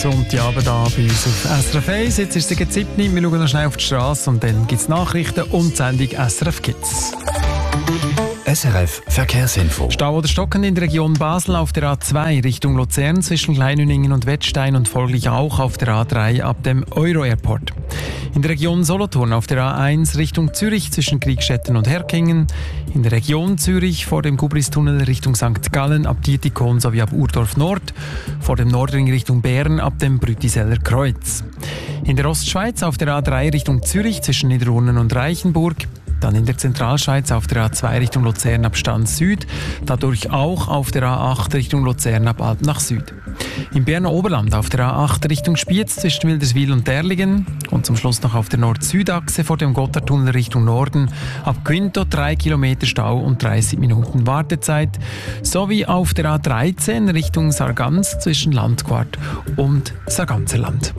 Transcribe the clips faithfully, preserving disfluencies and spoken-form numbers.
Sonntagabend da bei uns auf S R F eins. Jetzt ist es gegen sieben. Wir schauen noch schnell auf die Straße und dann gibt es Nachrichten und die Sendung S R F Kids. S R F Verkehrsinfo. Stau oder Stocken in der Region Basel auf der A zwei Richtung Luzern zwischen Kleinhüningen und Wettstein und folglich auch auf der A drei ab dem Euro-Airport. In der Region Solothurn auf der A eins Richtung Zürich zwischen Kriegstetten und Herkingen. In der Region Zürich vor dem Gubristunnel Richtung Sankt Gallen ab Dietikon sowie ab Urdorf Nord. Vor dem Nordring Richtung Bern ab dem Brütiseller Kreuz. In der Ostschweiz auf der A drei Richtung Zürich zwischen Niederurnen und Reichenburg. Dann in der Zentralschweiz auf der A zwei Richtung Luzern ab Stans Süd, dadurch auch auf der A acht Richtung Luzern ab Alp nach Süd. Im Berner Oberland auf der A acht Richtung Spiez zwischen Wilderswil und Derlingen und zum Schluss noch auf der Nord-Süd-Achse vor dem Gotthardtunnel Richtung Norden ab Quinto drei Kilometer Stau und dreißig Minuten Wartezeit, sowie auf der A dreizehn Richtung Sargans zwischen Landquart und Sarganserland.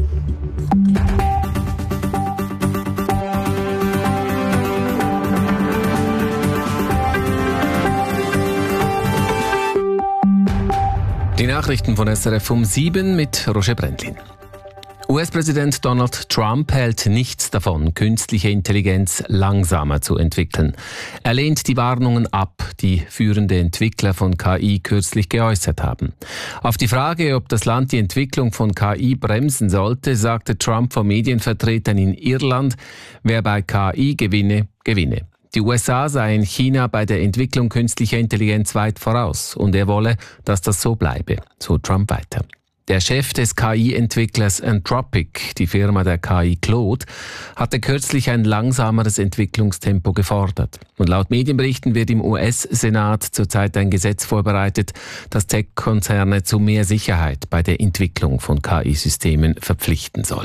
Die Nachrichten von S R F um sieben mit Roger Brendlin. U S-Präsident Donald Trump hält nichts davon, künstliche Intelligenz langsamer zu entwickeln. Er lehnt die Warnungen ab, die führende Entwickler von K I kürzlich geäußert haben. Auf die Frage, ob das Land die Entwicklung von K I bremsen sollte, sagte Trump vor Medienvertretern in Irland, wer bei K I gewinne, gewinne. Die U S A seien China bei der Entwicklung künstlicher Intelligenz weit voraus und er wolle, dass das so bleibe, so Trump weiter. Der Chef des K I-Entwicklers Anthropic, die Firma der K I Claude, hatte kürzlich ein langsameres Entwicklungstempo gefordert. Und laut Medienberichten wird im U S-Senat zurzeit ein Gesetz vorbereitet, das Tech-Konzerne zu mehr Sicherheit bei der Entwicklung von K I-Systemen verpflichten soll.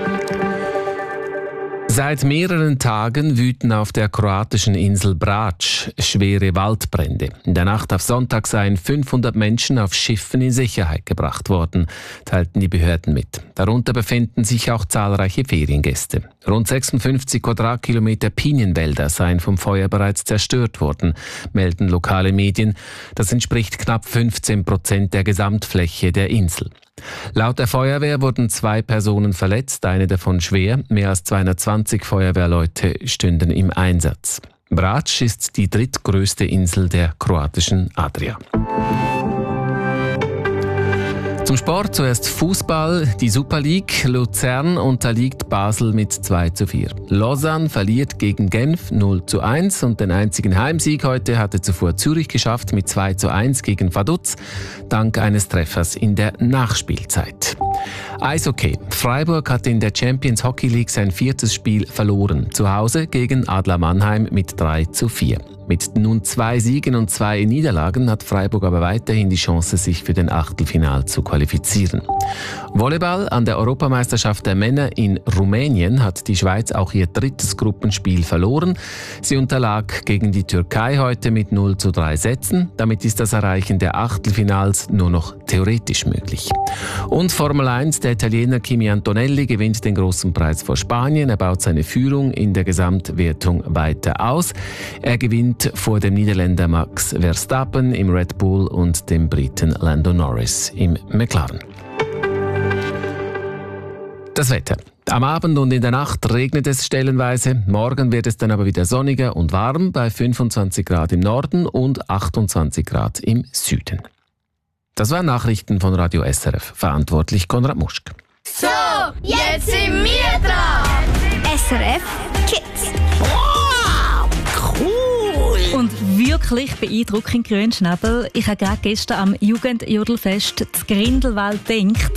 Seit mehreren Tagen wüten auf der kroatischen Insel Brač schwere Waldbrände. In der Nacht auf Sonntag seien fünfhundert Menschen auf Schiffen in Sicherheit gebracht worden, teilten die Behörden mit. Darunter befinden sich auch zahlreiche Feriengäste. Rund sechsundfünfzig Quadratkilometer Pinienwälder seien vom Feuer bereits zerstört worden, melden lokale Medien. Das entspricht knapp fünfzehn Prozent der Gesamtfläche der Insel. Laut der Feuerwehr wurden zwei Personen verletzt, eine davon schwer. Mehr als zweihundertzwanzig Feuerwehrleute stünden im Einsatz. Brač ist die drittgrößte Insel der kroatischen Adria. Zum Sport zuerst Fußball, die Super League. Luzern unterliegt Basel mit zwei zu vier. Lausanne verliert gegen Genf null zu eins und den einzigen Heimsieg heute hatte zuvor Zürich geschafft mit zwei zu eins gegen Vaduz, dank eines Treffers in der Nachspielzeit. Eishockey. Freiburg hat in der Champions Hockey League sein viertes Spiel verloren. Zu Hause gegen Adler Mannheim mit drei zu vier. Mit nun zwei Siegen und zwei Niederlagen hat Freiburg aber weiterhin die Chance, sich für den Achtelfinal zu qualifizieren. Volleyball an der Europameisterschaft der Männer in Rumänien hat die Schweiz auch ihr drittes Gruppenspiel verloren. Sie unterlag gegen die Türkei heute mit null zu drei Sätzen. Damit ist das Erreichen der Achtelfinals nur noch theoretisch möglich. Und Formel eins, der Italiener Kimi Antonelli gewinnt den großen Preis vor Spanien. Er baut seine Führung in der Gesamtwertung weiter aus. Er gewinnt vor dem Niederländer Max Verstappen im Red Bull und dem Briten Lando Norris im McLaren. Das Wetter. Am Abend und in der Nacht regnet es stellenweise. Morgen wird es dann aber wieder sonniger und warm bei fünfundzwanzig Grad im Norden und achtundzwanzig Grad im Süden. Das waren Nachrichten von Radio S R F. Verantwortlich Konrad Muschk. So, jetzt sind wir dran. S R F Kids. Wow, cool. Und wirklich beeindruckend Grünschnabel. Ich habe gerade gestern am Jugendjodelfest zu Grindelwald gedacht.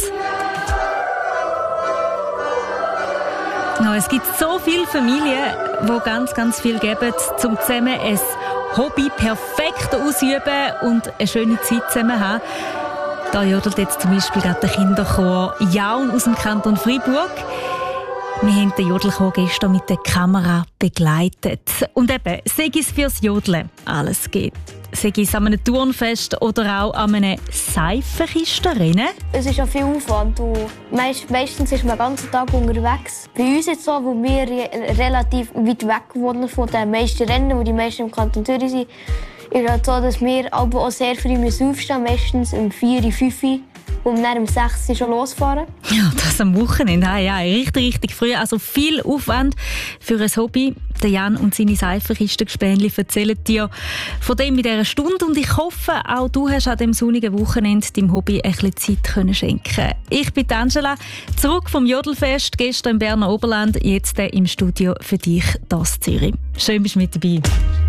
No, es gibt so viele Familien, die ganz, ganz viel geben, um zusammen ein Hobby perfekt ausüben und eine schöne Zeit zusammen haben. Da jodelt jetzt zum Beispiel gerade der Kinderchor Jaun aus dem Kanton Freiburg. Wir haben den Jodelchor gestern mit der Kamera begleitet. Und eben, sei es fürs Jodeln alles geht. Sei es an einem Turnfest oder auch an einem Seifenkistenrennen. Es ist ja viel Aufwand. Meist, meistens ist man den ganzen Tag unterwegs. Bei uns ist es so, wo wir re- relativ weit weg wohnen von den meisten Rennen, wo die meisten im Kanton Zürich sind, ist es so, dass wir aber auch sehr früh aufstehen müssen, meistens um vier, fünf. wo wir dann um sechs Uhr schon losfahren. Ja, das am Wochenende. Ja, ja, richtig, richtig früh. Also viel Aufwand für ein Hobby. Der Jan und seine Seifenkistengespännchen erzählen dir von dem in dieser Stunde. Und ich hoffe, auch du hast an diesem sonnigen Wochenende deinem Hobby ein bisschen Zeit können schenken. Ich bin Angela, zurück vom Jodelfest, gestern im Berner Oberland, jetzt im Studio für dich, das Zürich. Schön, bist du mit dabei.